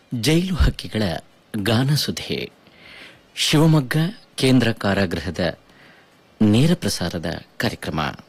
ಜೈಲು ಹಕ್ಕಿಗಳ ಗಾನಸುಧೆ ಶಿವಮೊಗ್ಗ ಕೇಂದ್ರ ಕಾರಾಗೃಹದ ನೇರ ಪ್ರಸಾರದ ಕಾರ್ಯಕ್ರಮ.